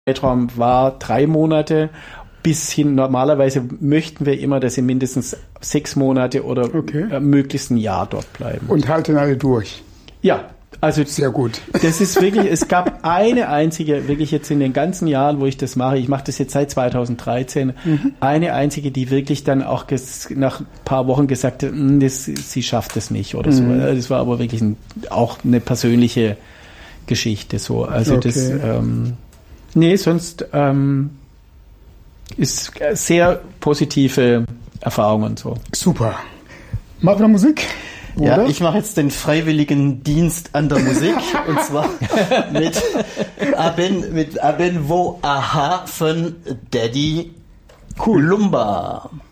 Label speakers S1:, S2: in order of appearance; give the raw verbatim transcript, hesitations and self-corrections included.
S1: Zeitraum war drei Monate bis hin. Normalerweise möchten wir immer, dass sie mindestens sechs Monate oder okay. äh, möglichst ein Jahr dort bleiben.
S2: Und halten alle durch?
S1: Ja. Also
S2: sehr gut.
S1: Das ist wirklich, es gab eine einzige, wirklich jetzt in den ganzen Jahren, wo ich das mache, ich mache das jetzt seit zweitausenddreizehn, mhm. eine einzige, die wirklich dann auch ges, nach ein paar Wochen gesagt hat, das, sie schafft es nicht oder so. Mhm. Das war aber wirklich ein, auch eine persönliche Geschichte so. Also okay. das, ähm, nee, sonst ähm, ist sehr positive Erfahrung und so.
S2: Super. Machen wir Musik?
S3: Oder? Ja, ich mache jetzt den freiwilligen Dienst an der Musik und zwar mit Aben, mit Aben Wo Aha von Daddy Kulumba.